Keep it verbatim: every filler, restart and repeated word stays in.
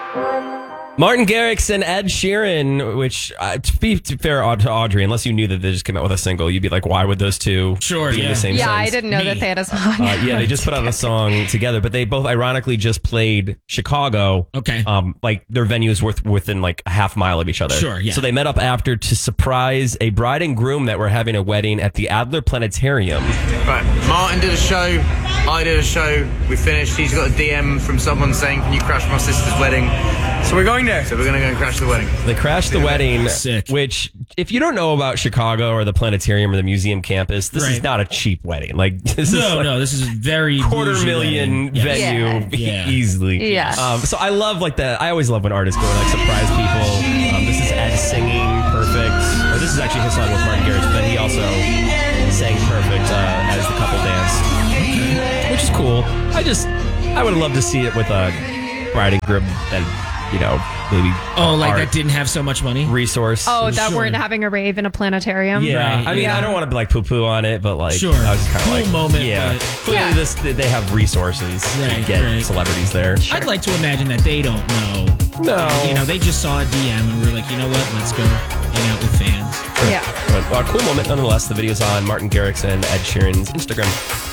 Martin Garrix and Ed Sheeran, which, uh, to be fair to Audrey, unless you knew that they just came out with a single, you'd be like, why would those two sure, be yeah. in the same Yeah, sentence? I didn't know Me. that they had a song. Uh, yeah, they just put out a song together, but they both ironically just played Chicago. Okay. Um, like their venues were within like a half mile of each other. Sure, yeah. So they met up after to surprise a bride and groom that were having a wedding at the Adler Planetarium. Right, Martin did a show, I did a show, we finished, he's got a D M from someone saying, can you crash my sister's wedding? So we're going there. So we're going to go and crash the wedding. They crashed the wedding, Sick. which, if you don't know about Chicago or the planetarium or the museum campus, this is Right. not a cheap wedding. Like this No, is like no, this is a very quarter bougie million wedding. Yes. venue Yeah. Yeah. easily. Yeah. Um, so I love like that. I always love when artists go and like surprise people. Um, this is Ed singing "Perfect," or this is actually his song with Martin Garrix, but then he also sang "Perfect" uh, as the couple danced, which is cool. I just I would love to see it with a bride and groom that you know maybe Oh, like art that didn't have so much money? resource. Oh, that Sure. weren't having a rave in a planetarium? Yeah, Right, I mean, yeah. I don't want to be like poo-poo on it, but like, Sure. I was kind of Cool like, moment, yeah, but- clearly Yeah. this they have resources Right, to get right. celebrities there. I'd like to imagine that they don't know. No, You know, they just saw a D M and were like, you know what, let's go hang out with fans. Yeah. But, uh, cool moment nonetheless. The video's on Martin Garrix and Ed Sheeran's Instagram.